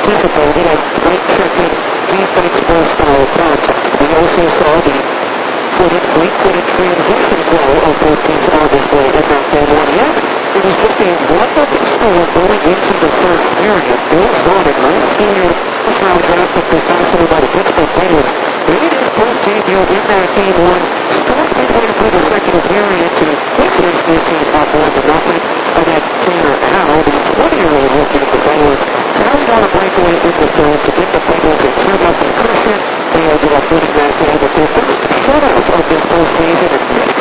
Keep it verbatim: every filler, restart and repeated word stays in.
participated in weight-checking defense style practice. We also saw the footed, fleet-footed transition flow of both teams obviously in that game one yet. It was just a one-nothing score going into the third period. Bill Zahn, a nineteen-year first-round draft pick this past summer by the Pittsburgh Penguins, made his first debut in that game one, scored midway through the second period to put his new team up one to nothing. And then Tanner Howe, the twenty-year-old rookie of the Penguins, carried on a breakaway in the third to get the Penguins a two-nothing cushion. They ended up winning that game with their first shutout of this postseason and